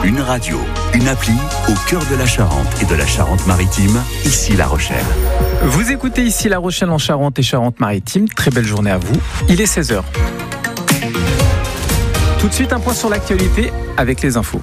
Une radio, une appli au cœur de la Charente et de la Charente-Maritime, ici La Rochelle. Vous écoutez ici La Rochelle en Charente et Charente-Maritime. Très belle journée à vous. Il est 16h. Tout de suite, un point sur l'actualité avec les infos.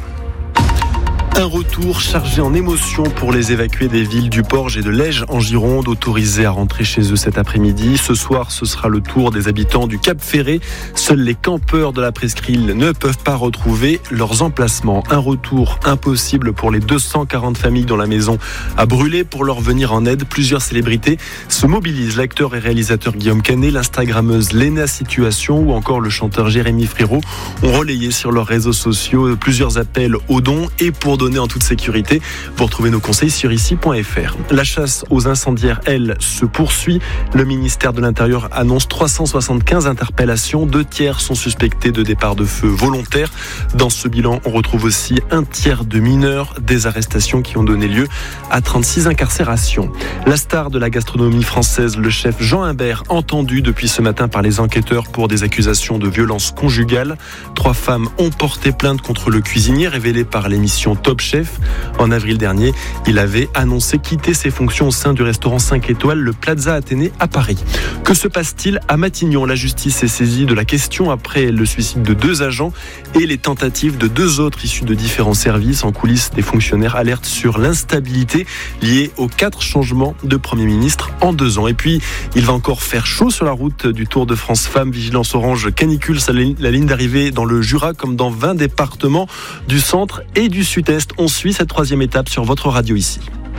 Un retour chargé en émotions pour les évacués des villes du Porge et de Lège en Gironde, autorisés à rentrer chez eux cet après-midi. Ce soir, ce sera le tour des habitants du Cap Ferré. Seuls les campeurs de la presqu'île ne peuvent pas retrouver leurs emplacements. Un retour impossible pour les 240 familles dont la maison a brûlé. Pour leur venir en aide, plusieurs célébrités se mobilisent. L'acteur et réalisateur Guillaume Canet, l'instagrammeuse Léna Situation ou encore le chanteur Jérémy Frérot ont relayé sur leurs réseaux sociaux plusieurs appels aux dons et pour donner en toute sécurité. Vous retrouvez nos conseils sur ici.fr. La chasse aux incendiaires, elle, se poursuit. Le ministère de l'Intérieur annonce 375 interpellations. 2 tiers sont suspectés de départ de feu volontaire. Dans ce bilan, on retrouve aussi un tiers de mineurs. Des arrestations qui ont donné lieu à 36 incarcérations. La star de la gastronomie française, le chef Jean Imbert, entendu depuis ce matin par les enquêteurs pour des accusations de violence conjugale. 3 femmes ont porté plainte contre le cuisinier, révélé par l'émission Top Chef. En avril dernier, il avait annoncé quitter ses fonctions au sein du restaurant 5 étoiles, le Plaza Athénée à Paris. Que se passe-t-il à Matignon ? La justice est saisie de la question après le suicide de 2 agents et les tentatives de 2 autres issus de différents services. En coulisses, des fonctionnaires alertent sur l'instabilité liée aux 4 changements de Premier ministre en 2 ans. Et puis, il va encore faire chaud sur la route du Tour de France Femmes. Vigilance orange canicule sur la ligne d'arrivée dans le Jura comme dans 20 départements du centre et du sud-est. On suit cette 3e étape sur votre radio ici.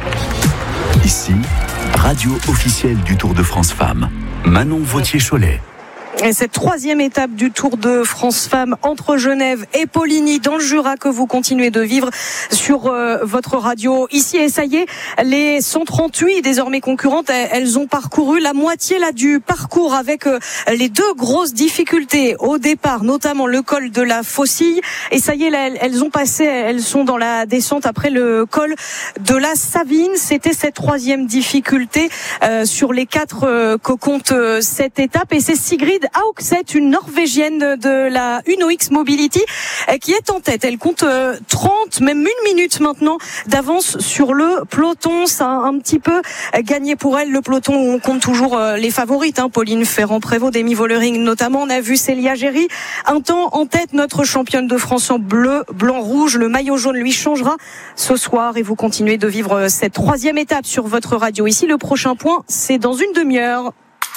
Ici, radio officielle du Tour de France Femmes. Manon Vautier-Cholet. Et cette 3e étape du Tour de France Femmes entre Genève et Poligny dans le Jura que vous continuez de vivre sur votre radio ici. Et ça y est, les 138 désormais concurrentes, elles ont parcouru la moitié là du parcours avec les 2 grosses difficultés au départ, notamment le col de la Faucille. Et ça y est, là, elles ont passé, elles sont dans la descente après le col de la Savine. C'était cette 3e difficulté sur les 4 que compte cette étape. Et c'est Sigrid Haugset, une Norvégienne de la UNOX Mobility, qui est en tête. Elle compte 30, même 1 minute maintenant d'avance sur le peloton. Ça a un petit peu gagné pour elle. Le peloton, on compte toujours les favorites, Pauline Ferrand-Prévot, Demi Vollering notamment. On a vu Célia Géry un temps en tête, notre championne de France en bleu, blanc, rouge. Le maillot jaune lui changera ce soir et vous continuez de vivre cette 3e étape sur votre radio ici. Le prochain point, c'est dans une demi-heure.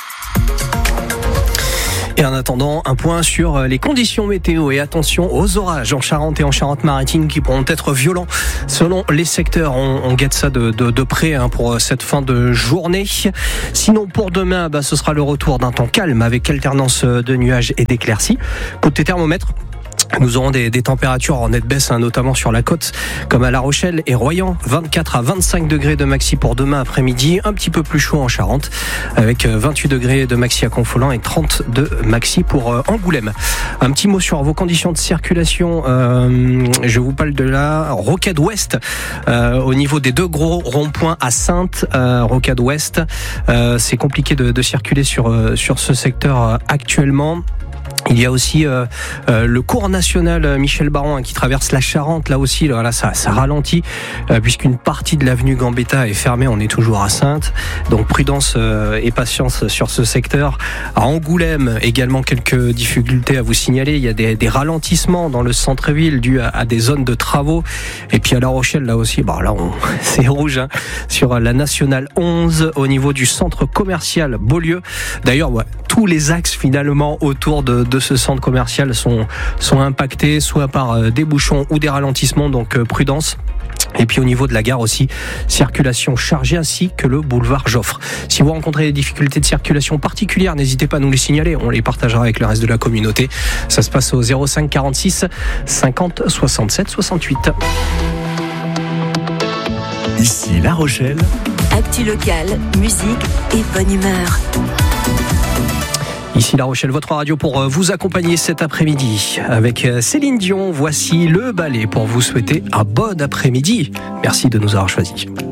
Et en attendant, un point sur les conditions météo et attention aux orages en Charente et en Charente-Maritime qui pourront être violents selon les secteurs. On guette ça de près pour cette fin de journée. Sinon pour demain, ce sera le retour d'un temps calme avec alternance de nuages et d'éclaircies. Côté thermomètre, nous aurons des températures en nette baisse, notamment sur la côte, comme à La Rochelle et Royan. 24 à 25 degrés de maxi pour demain après-midi. Un petit peu plus chaud en Charente, avec 28 degrés de maxi à Confolens et 30 de maxi pour Angoulême. Un petit mot sur vos conditions de circulation. Je vous parle de la Rocade Ouest, au niveau des 2 gros ronds-points à Saintes. Rocade Ouest, c'est compliqué de circuler sur ce secteur actuellement. Il y a aussi le cours national Michel Baron qui traverse la Charente. Là aussi, là, ça ralentit puisqu'une partie de l'avenue Gambetta est fermée. On est toujours à Saintes. Donc prudence et patience sur ce secteur. À Angoulême, également quelques difficultés à vous signaler. Il y a des ralentissements dans le centre-ville dû à des zones de travaux. Et puis à La Rochelle, là aussi, c'est rouge sur la nationale 11 au niveau du centre commercial Beaulieu. D'ailleurs, tous les axes finalement autour de ce centre commercial sont impactés soit par des bouchons ou des ralentissements, donc prudence. Et puis au niveau de la gare aussi, circulation chargée ainsi que le boulevard Joffre. Si vous rencontrez des difficultés de circulation particulières, n'hésitez pas à nous les signaler, on les partagera avec le reste de la communauté. Ça se passe au 05 46 50 67 68. Ici La Rochelle. Actu locale, musique et bonne humeur. Ici La Rochelle, votre radio pour vous accompagner cet après-midi. Avec Céline Dion, voici le ballet pour vous souhaiter un bon après-midi. Merci de nous avoir choisis.